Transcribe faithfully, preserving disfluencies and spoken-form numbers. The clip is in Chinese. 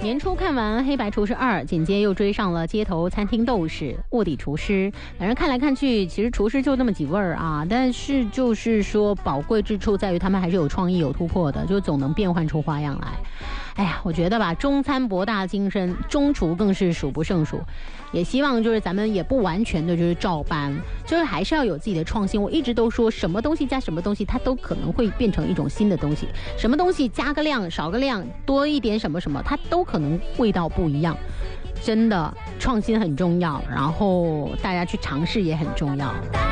年初看完《黑白厨师二》，紧接又追上了《街头餐厅斗士》《卧底厨师》。反正看来看去，其实厨师就那么几味儿啊。但是就是说，宝贵之处在于他们还是有创意、有突破的，就总能变换出花样来。哎呀，我觉得吧，中餐博大精深，中厨更是数不胜数。也希望就是咱们也不完全的就是照搬，就是还是要有自己的创新。我一直都说，什么东西加什么东西，它都可能会变成一种新的东西。什么东西加个量、少个量、多一点什么什么，它都可能味道不一样。真的，创新很重要，然后大家去尝试也很重要。